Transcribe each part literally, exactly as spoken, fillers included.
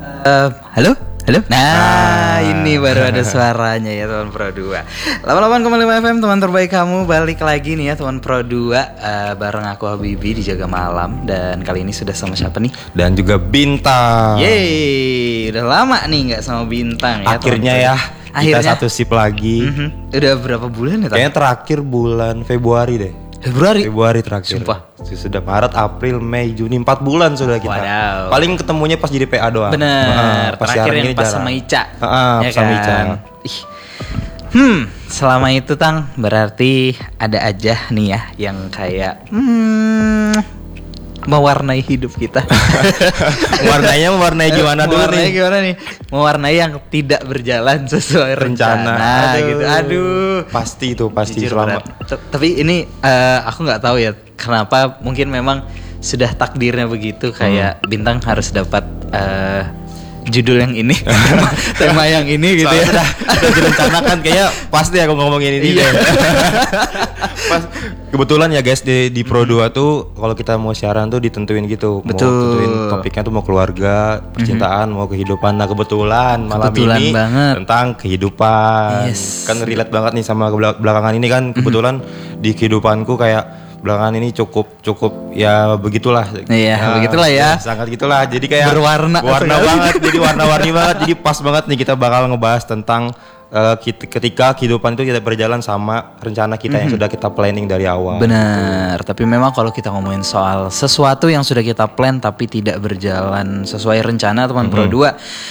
Uh, halo? Halo? Nah, ah. Ini baru ada suaranya ya teman Pro dua. delapan puluh delapan koma lima F M, teman terbaik kamu. Balik lagi nih ya teman Pro dua, uh, bareng aku Habibi di Jaga Malam. Dan kali ini sudah sama siapa nih? Dan juga Bintang. Yeay, udah lama nih gak sama Bintang ya. Akhirnya ya, Akhirnya. kita satu sip lagi. Mm-hmm. Udah berapa bulan ya? Kayaknya terakhir bulan Februari deh. Februari? Februari terakhir. Sumpah. Sudah Maret, April, Mei, Juni, empat bulan sudah kita. Wadaw. Paling ketemunya pas jadi P A doang. Bener, nah, terakhir yang pas jarang. Sama Ica. Heeh, ya sama kan? Ica. Ih. Hmm, selama itu Tang, berarti ada aja nih ya yang kayak hmm, mewarnai hidup kita. Warnanya mewarnai gimana dulu mewarnai nih? Gimana nih? Mewarnai yang tidak berjalan sesuai rencana, rencana. Aduh. gitu. Aduh. Pasti itu, pasti Jujur selama. T- Tapi ini uh, aku nggak tahu ya kenapa, mungkin memang sudah takdirnya begitu kayak hmm. Bintang harus dapat uh, judul yang ini, tema, tema yang ini gitu. Soalnya ya. Sudah direncanakan kayaknya pasti aku ngomongin ini deh. Pas kebetulan ya guys di di Pro dua tuh kalau kita mau siaran tuh ditentuin gitu. Betul. Mau tentuin topiknya tuh mau keluarga, percintaan, mm-hmm. mau kehidupan. Nah, kebetulan malam kebetulan ini banget. Tentang kehidupan. Yes. Kan relate banget nih sama belakangan ini kan kebetulan mm-hmm. di kehidupanku kayak belakangan ini cukup cukup ya begitulah. Iya, ya, begitulah ya. ya. Sangat gitulah. Jadi kayak berwarna warna banget. Jadi warna-warni banget. Jadi pas banget nih kita bakal ngebahas tentang uh, ketika kehidupan itu tidak berjalan sama rencana kita mm-hmm. yang sudah kita planning dari awal. Benar. Tapi memang kalau kita ngomongin soal sesuatu yang sudah kita plan tapi tidak berjalan sesuai rencana teman mm-hmm. Pro dua,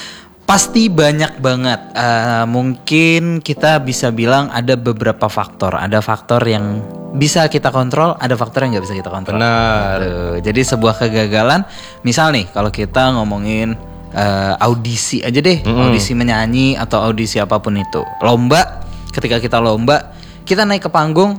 pasti banyak banget. Uh, mungkin kita bisa bilang ada beberapa faktor. Ada faktor yang bisa kita kontrol, ada faktor yang nggak bisa kita kontrol. Benar. Tuh, jadi sebuah kegagalan, misal nih kalau kita ngomongin uh, audisi aja deh, mm. audisi menyanyi atau audisi apapun itu, lomba. Ketika kita lomba, kita naik ke panggung,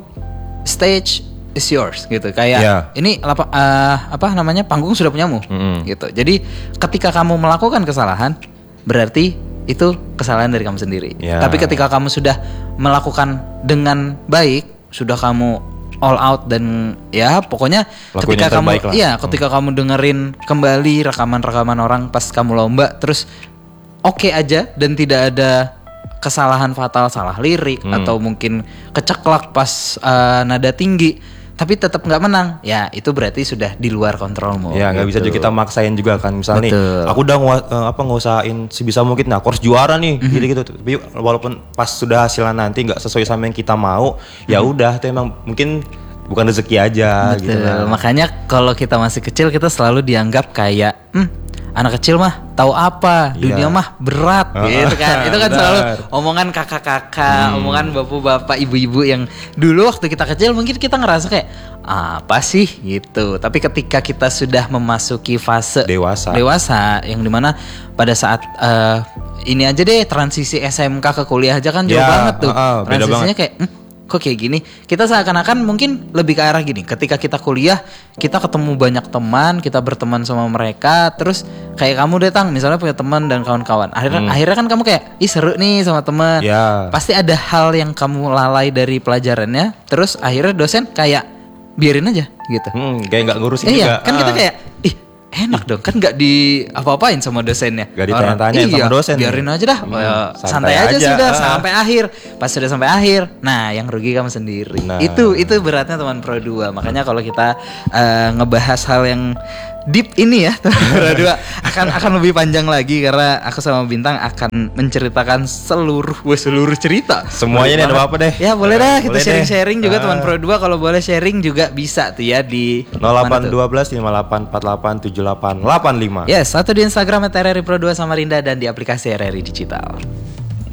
stage is yours gitu. Kayak yeah. ini apa, uh, apa namanya, panggung sudah punyamu, mm. gitu. Jadi ketika kamu melakukan kesalahan, berarti itu kesalahan dari kamu sendiri. Yeah. Tapi ketika kamu sudah melakukan dengan baik, sudah kamu all out dan ya pokoknya lakuin ketika kamu lah. Iya, ketika hmm. kamu dengerin kembali rekaman-rekaman orang pas kamu lomba, terus oke okay aja dan tidak ada kesalahan fatal, salah lirik hmm. atau mungkin keceklak pas uh, nada tinggi, tapi tetap nggak menang, ya itu berarti sudah di luar kontrolmu. Ya nggak gitu. Bisa juga kita maksain juga kan, misalnya nih, aku udah ngu- uh, apa ngusahain sebisa mungkin, nah aku harus juara nih, mm-hmm. gitu-gitu. Tapi walaupun pas sudah hasilnya nanti nggak sesuai sama yang kita mau, mm-hmm. ya udah, itu emang mungkin bukan rezeki aja. Betul. Gitu. Kan. Makanya kalau kita masih kecil kita selalu dianggap kayak, hmm, anak kecil mah tahu apa, dunia yeah. mah berat, gitu kan. Itu kan selalu omongan kakak-kakak, hmm. omongan bapak-bapak, ibu-ibu yang dulu waktu kita kecil mungkin kita ngerasa kayak apa sih gitu. Tapi ketika kita sudah memasuki fase dewasa, dewasa yang dimana pada saat uh, ini aja deh transisi S M K ke kuliah aja kan jauh yeah. banget tuh. Uh, uh, transisinya kayak hmm, kok kayak gini, kita seakan-akan mungkin lebih ke arah gini. Ketika kita kuliah, kita ketemu banyak teman, kita berteman sama mereka. Terus kayak kamu datang, misalnya punya teman dan kawan-kawan. Akhirnya, hmm. akhirnya kan kamu kayak, ih seru nih sama teman. Yeah. Pasti ada hal yang kamu lalai dari pelajarannya. Terus akhirnya dosen kayak biarin aja gitu. Hmm, kayak nggak ngurusin eh, juga. Iya, kan uh. kita kayak, ih enak dong, kan nggak di apa-apain sama dosennya. Gak ditanya-tanya iya, sama dosen. Biarin aja dah, hmm, santai, santai aja, aja sudah ah. sampai akhir. Pas sudah sampai akhir, nah yang rugi kamu sendiri. Nah. Itu itu beratnya teman Pro dua. Makanya kalau kita uh, ngebahas hal yang deep ini ya, teman Pro dua akan akan lebih panjang lagi karena aku sama Bintang akan menceritakan seluruh seluruh cerita. Semuanya nih ada apa deh? Ya boleh dah kita boleh sharing-sharing deh. juga ah. teman Pro dua, kalau boleh sharing juga bisa tuh ya di nol delapan satu dua lima delapan empat delapan tujuh delapan delapan lima. Yes, atau di Instagram at R R I Pro dua Samarinda dan di aplikasi R R I Digital.